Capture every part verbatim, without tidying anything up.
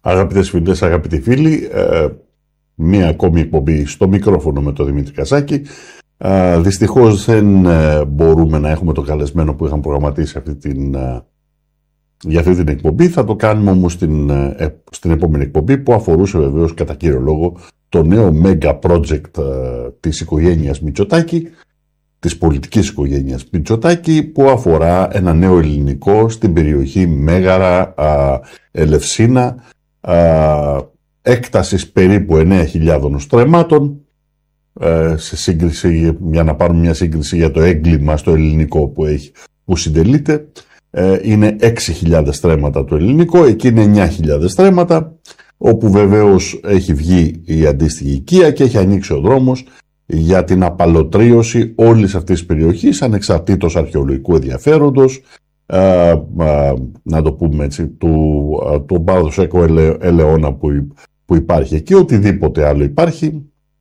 Αγαπητές φίλες, αγαπητοί φίλοι, ε, μία ακόμη εκπομπή στο μικρόφωνο με τον Δημήτρη Κασάκη. Ε, δυστυχώς δεν ε, μπορούμε να έχουμε το καλεσμένο που είχαμε προγραμματίσει αυτή την, ε, για αυτή την εκπομπή. Θα το κάνουμε όμως στην, ε, στην επόμενη εκπομπή, που αφορούσε βεβαίως κατά κύριο λόγο το νέο mega project ε, της οικογένειας Μητσοτάκη, της πολιτικής οικογένειας Μητσοτάκη, που αφορά ένα νέο ελληνικό στην περιοχή Μέγαρα, ε, Ελευσίνα, Uh, έκτασης περίπου εννέα χιλιάδων στρεμμάτων, uh, σε σύγκριση, για να πάρουμε μια σύγκριση για το έγκλημα στο ελληνικό που, έχει, που συντελείται, uh, είναι έξι χιλιάδες στρέμματα το ελληνικό, εκεί είναι εννέα χιλιάδες στρέμματα, όπου βεβαίως έχει βγει η αντίστοιχη οικία και έχει ανοίξει ο δρόμος για την απαλωτρίωση όλης αυτής της περιοχής, ανεξαρτήτως αρχαιολογικού ενδιαφέροντος, Uh, uh, να το πούμε έτσι, του, uh, του παραδοσιακού ελε, ελαιώνα που, που υπάρχει εκεί. Οτιδήποτε άλλο υπάρχει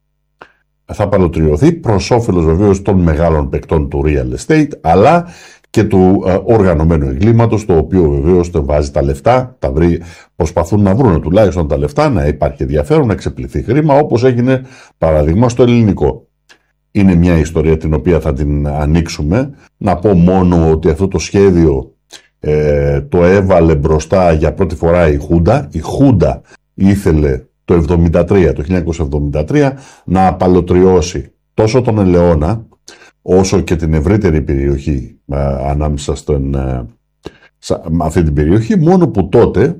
θα παλωτριωθεί, προς όφελος βεβαίως των μεγάλων παικτών του real estate, αλλά και του uh, οργανωμένου εγκλήματος, το οποίο βεβαίως το βάζει τα λεφτά, τα βρει, προσπαθούν να βρουν τουλάχιστον τα λεφτά, να υπάρχει ενδιαφέρον, να ξεπληθεί χρήμα, όπως έγινε παράδειγμα στο ελληνικό. Είναι μια ιστορία την οποία θα την ανοίξουμε. Να πω μόνο ότι αυτό το σχέδιο ε, το έβαλε μπροστά για πρώτη φορά η Χούντα. Η Χούντα ήθελε το εβδομήντα τρία, το χίλια εννιακόσια εβδομήντα τρία να απαλωτριώσει τόσο τον Ελαιώνα όσο και την ευρύτερη περιοχή ε, ανάμεσα στον, ε, σε αυτή την περιοχή, μόνο που τότε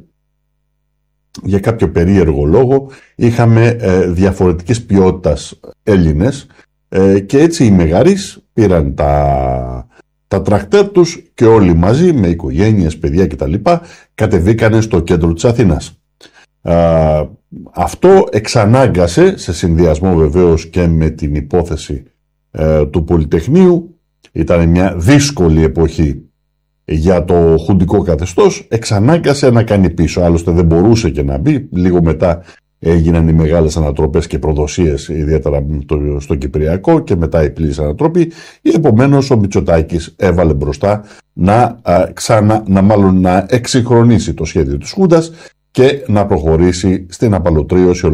για κάποιο περίεργο λόγο είχαμε ε, διαφορετικής ποιότητας Έλληνες. Και έτσι οι Μεγαρείς πήραν τα, τα τρακτέρ τους και όλοι μαζί με οικογένειες, παιδιά κτλ. Κατεβήκανε στο κέντρο της Αθήνας. Α, αυτό εξανάγκασε, σε συνδυασμό βεβαίως και με την υπόθεση ε, του Πολυτεχνείου, ήταν μια δύσκολη εποχή για το χουντικό καθεστώς, εξανάγκασε να κάνει πίσω. Άλλωστε δεν μπορούσε και να μπει. Λίγο μετά έγιναν οι μεγάλες ανατροπές και προδοσίες, ιδιαίτερα στο Κυπριακό, και μετά η πλήρης ανατροπή. Επομένως ο Μητσοτάκης έβαλε μπροστά να, α, ξανα, να, μάλλον, να εξυγχρονίσει το σχέδιο της Χούντας και να προχωρήσει στην απαλωτρίωση